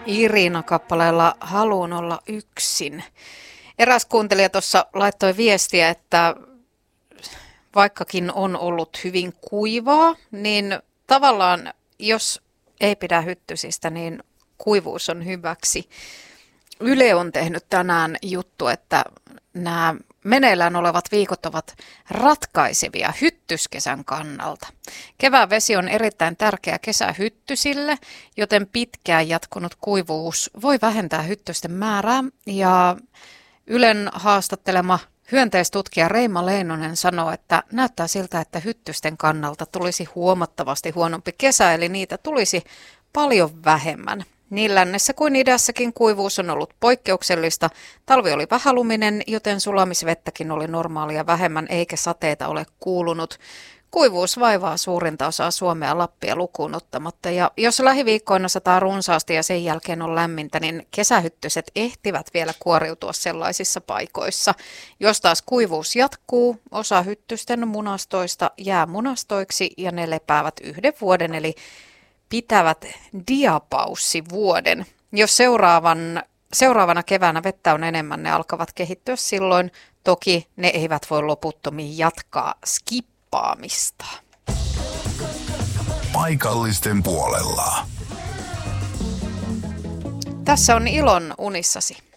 Irina-kappaleella Haluun olla yksin. Eräs kuuntelija tuossa laittoi viestiä, että vaikkakin on ollut hyvin kuivaa, niin tavallaan jos ei pidä hyttysistä, niin kuivuus on hyväksi. Yle on tehnyt tänään juttu, että nämä meneillään olevat viikot ovat ratkaisevia hyttyskesän kannalta. Kevään vesi on erittäin tärkeä kesä hyttysille, joten pitkään jatkunut kuivuus voi vähentää hyttysten määrää. Ja Ylen haastattelema hyönteistutkija Reima Leinonen sanoo, että näyttää siltä, että hyttysten kannalta tulisi huomattavasti huonompi kesä, eli niitä tulisi paljon vähemmän. Niin lännessä kuin idässäkin kuivuus on ollut poikkeuksellista. Talvi oli vähäluminen, joten sulamisvettäkin oli normaalia vähemmän, eikä sateita ole kuulunut. Kuivuus vaivaa suurinta osaa Suomea Lappia lukuun ottamatta, ja jos lähiviikkoina sataa runsaasti ja sen jälkeen on lämmintä, niin kesähyttyset ehtivät vielä kuoriutua sellaisissa paikoissa. Jos taas kuivuus jatkuu, osa hyttysten munastoista jää munastoiksi ja ne lepäävät 1 vuoden, eli pitävät diapaussivuoden. Jos seuraavana keväänä vettä on enemmän, ne alkavat kehittyä silloin. Toki ne eivät voi loputtomiin jatkaa skippaamista. Paikallisten puolella. Tässä on Ilon unissasi.